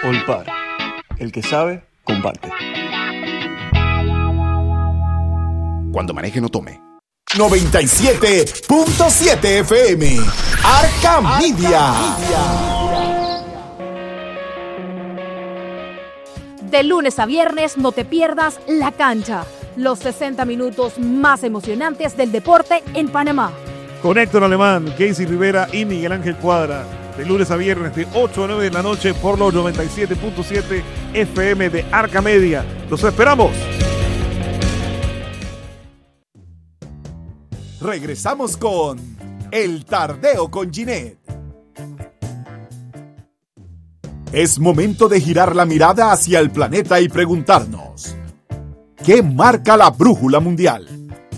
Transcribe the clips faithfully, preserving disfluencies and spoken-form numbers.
Olpar. El que sabe, comparte. Cuando maneje, no tome. noventa y siete punto siete F M. Arca Media. De lunes a viernes no te pierdas La Cancha, los sesenta minutos más emocionantes del deporte en Panamá. Con Héctor Alemán, Casey Rivera y Miguel Ángel Cuadra. De lunes a viernes de ocho a nueve de la noche por los noventa y siete punto siete F M de Arca Media. ¡Los esperamos! Regresamos con El Tardeo con Ginette. Es momento de girar la mirada hacia el planeta y preguntarnos: ¿qué marca la brújula mundial?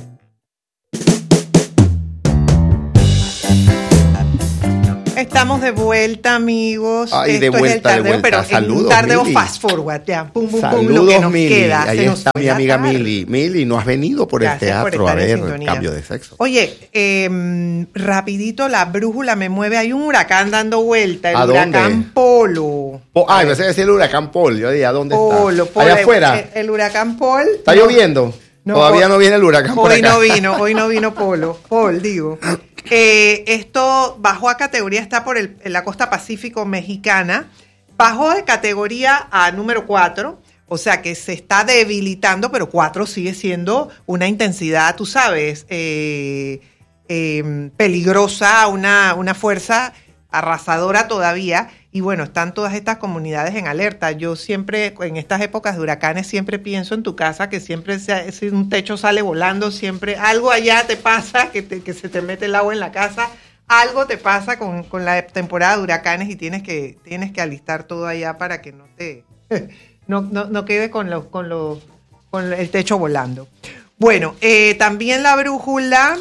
Estamos de vuelta, amigos. Ay, Esto de vuelta, es el tardeo, de vuelta. pero Saludos, en un tardeo Mili. fast forward, ya. Pum, pum, Saludos, pum, lo que nos Mili. queda. Ahí Se nos está fue mi la amiga tarde. Mili. Mili, no has venido por Gracias el teatro por a estar en ver sintonía. Cambio de Sexo. Oye, eh, rapidito, la brújula me mueve. Hay un huracán dando vuelta, el ¿A dónde? huracán Polo. Po- Ay, me hace decir el huracán Paul. Yo dije, ¿a dónde Polo, está? Polo. Allá afuera. El, el huracán Paul. ¿Está no, lloviendo? no, Todavía hoy- no viene el huracán por Hoy acá. no vino, hoy no vino Polo. Paul, digo. Eh, esto bajó a categoría, está por el, en la costa pacífico mexicana. Bajó de categoría a número cuatro. O sea que se está debilitando, pero cuatro sigue siendo una intensidad, tú sabes, eh, eh, peligrosa, una, una fuerza arrasadora todavía. Y bueno, están todas estas comunidades en alerta. Yo siempre, en estas épocas de huracanes, siempre pienso en tu casa, que siempre se, si un techo sale volando, siempre algo allá te pasa, que, te, que se te mete el agua en la casa. Algo te pasa con, con la temporada de huracanes y tienes que, tienes que alistar todo allá para que no te... No, no, no quede con, los, con, los, con el techo volando. Bueno, eh, también la brújula.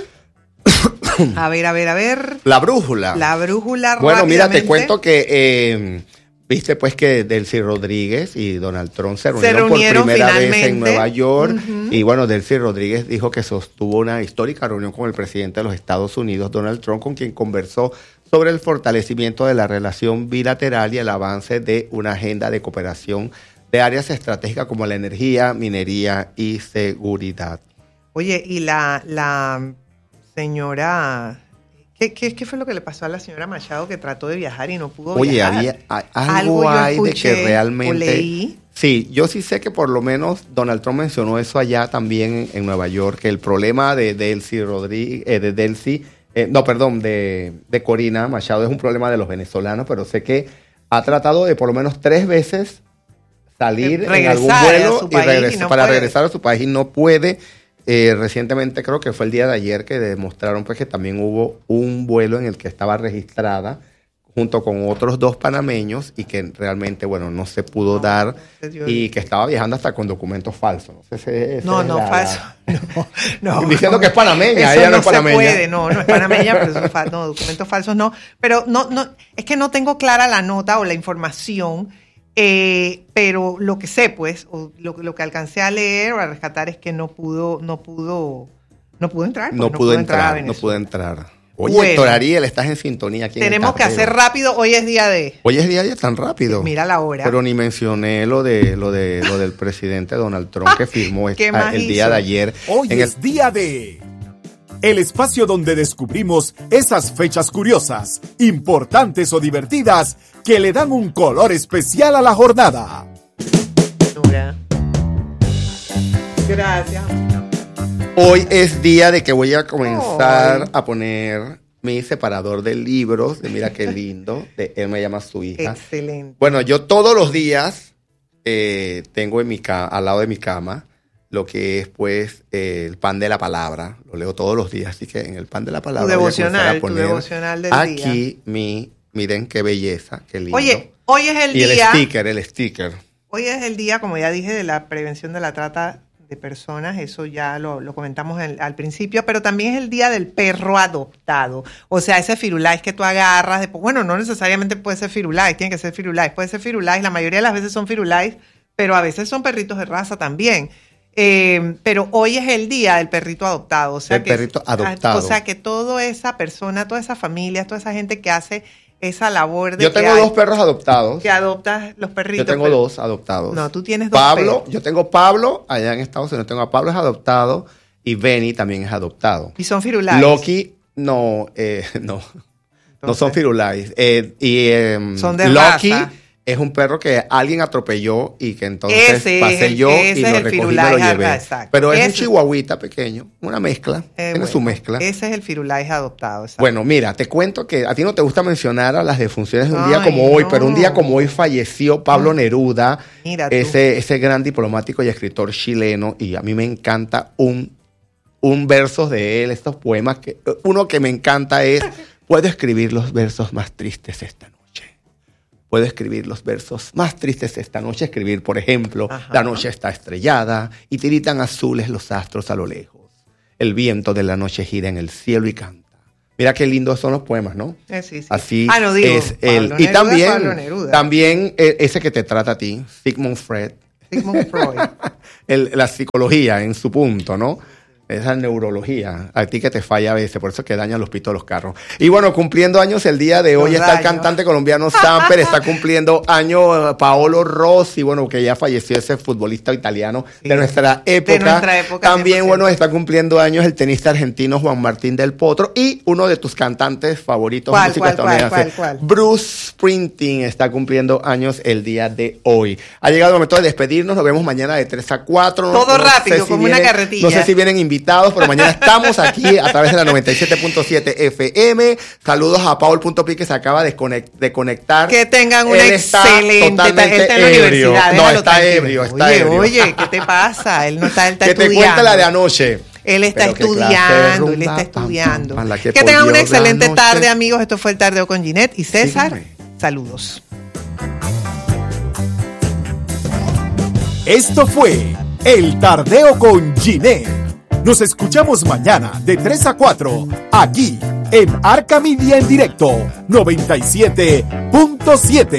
A ver, a ver, a ver. La brújula. La brújula. Bueno, mira, te rápidamente. cuento que eh, viste pues que Delcy Rodríguez y Donald Trump se reunieron, Se reunieron por primera finalmente. vez en Nueva York. Uh-huh. Y bueno, Delcy Rodríguez dijo que sostuvo una histórica reunión con el presidente de los Estados Unidos, Donald Trump, con quien conversó sobre el fortalecimiento de la relación bilateral y el avance de una agenda de cooperación de áreas estratégicas como la energía, minería y seguridad. Oye, y la, la señora... ¿Qué, qué, ¿Qué fue lo que le pasó a la señora Machado que trató de viajar y no pudo Oye, viajar? había a- algo, Algo yo hay escuché de que realmente... o leí. Sí, yo sí sé que por lo menos Donald Trump mencionó eso allá también en, en Nueva York, que el problema de Delcy Rodríguez, eh, de Delcy, eh, no, perdón, de, de Corina Machado es un problema de los venezolanos, pero sé que ha tratado de por lo menos tres veces salir De en algún regresar a vuelo su y país regres- y no para puede. regresar a su país y no puede. Eh, recientemente, creo que fue el día de ayer, que demostraron pues que también hubo un vuelo en el que estaba registrada junto con otros dos panameños y que realmente, bueno, no se pudo No, dar no se dio. y que estaba viajando hasta con documentos falsos. No sé si ese No, es no, la- falso. No, no, Diciendo no. que es panameña, Eso ella no no es panameña. se puede, no, no es panameña, pero eso es fa- no, documentos falsos no. Pero no, no, es que no tengo clara la nota o la información, eh, pero lo que sé, pues, o lo, lo que alcancé a leer o a rescatar es que no pudo, no pudo, no pudo entrar. pues, No, pudo a entrar, no Venezuela. pudo entrar. Oye, Bueno. Héctor Ariel, estás en sintonía aquí en el Tenemos que Tardeo. hacer rápido, hoy es día de... Hoy es día ya tan rápido. Mira la hora. Pero ni mencioné lo de lo de lo del presidente Donald Trump que firmó ¿Qué esta- más el día hizo? de ayer. Hoy en el- es día de... El espacio donde descubrimos esas fechas curiosas, importantes o divertidas que le dan un color especial a la jornada. Gracias. Hoy es día de que voy a comenzar Ay. a poner mi separador de libros, de mira qué lindo, de Él me llama su hija. Excelente. Bueno, yo todos los días eh, tengo en mi ca- al lado de mi cama lo que es pues eh, el pan de la palabra. Lo leo todos los días, así que en el pan de la palabra Tu voy a comenzar devocional, a tu poner devocional del aquí día. mi, miren qué belleza, qué lindo. Oye, hoy es el y día... el sticker, el sticker. Hoy es el día, como ya dije, de la prevención de la trata de personas, eso ya lo, lo comentamos en- al principio, pero también es el día del perro adoptado. O sea, ese Firulais que tú agarras, de, bueno, no necesariamente puede ser Firulais, tiene que ser Firulais, puede ser Firulais, la mayoría de las veces son Firulais, pero a veces son perritos de raza también. Eh, pero hoy es el día del perrito adoptado. O sea El que, perrito adoptado. O sea que toda esa persona, toda esa familia, toda esa gente que hace esa labor de Yo tengo que hay- dos perros adoptados. que adoptas los perritos. Yo tengo pero- dos adoptados. No, tú tienes dos Pablo, perros. yo tengo Pablo allá en Estados Unidos. Tengo a Pablo es adoptado y Benny también es adoptado. Y son firulares. Loki, no, eh, no. No son firulais. Eh, y eh, Son de Loki raza. es un perro que alguien atropelló y que entonces Ese es pasé el- yo ese y es lo el recogí y me firulais, lo llevé. ajá, exacto. Pero es un Ese- chihuahuita pequeño, una mezcla. Eh, tiene bueno, su mezcla. Ese es el firulais adoptado. exacto. Bueno, mira, te cuento que a ti no te gusta mencionar a las defunciones de un día Ay, como hoy, no. pero un día como hoy falleció Pablo Neruda, Mira tú. ese, ese gran diplomático y escritor chileno, y a mí me encanta un, un verso de él, estos poemas, que uno que me encanta es, puedo escribir los versos más tristes esta noche. Puedo escribir los versos más tristes esta noche. Escribir, por ejemplo, Ajá. la noche está estrellada y tiritan azules los astros a lo lejos. El viento de la noche gira en el cielo y canta. Mira qué lindos son los poemas, ¿no? Eh, sí, sí. Así Ah, no, digo, es Pablo él. Neruda Y es también, Pablo Neruda. también eh, ese que te trata a ti, Sigmund Freud, Sigmund Freud. el- la psicología en su punto, ¿no? Esa neurología, a ti que te falla a veces, por eso que dañan los pitos de los carros. Y bueno, cumpliendo años el día de hoy Los está el daños. cantante colombiano Samper, está cumpliendo años eh, Paolo Rossi, bueno, que ya falleció ese futbolista italiano Sí. de nuestra época. nuestra época, También, cien por ciento. bueno, está cumpliendo años el tenista argentino Juan Martín del Potro y uno de tus cantantes favoritos, ¿Cuál, músicos cuál, cuál, estadounidenses, cuál, cuál? Bruce Springsteen está cumpliendo años el día de hoy. Ha llegado el momento de despedirnos, nos vemos mañana de tres a cuatro. Todo rápido, como una vienen- carretilla. No sé si vienen invitados, pero mañana estamos aquí a través de la noventa y siete punto siete F M. Saludos a Paul Punto Pi que se acaba de, conect- de conectar. Que tengan una Él está excelente ta- totalmente él está en la ebrio. universidad. No, déjalo está tranquilo. ebrio, está oye, ebrio. Oye, ¿qué te pasa? Él no está, él está que te estudiando. cuente la de anoche. Él está Pero qué clase de estudiando, él rumba, está pam, pam, estudiando. pam, la que que tengan por una Dios, la excelente noche. tarde, amigos. Esto fue el Tardeo con Ginette y César. Síganme. Saludos. Esto fue El Tardeo con Ginette. Nos escuchamos mañana de tres a cuatro, aquí en Arca Media en directo, noventa y siete punto siete.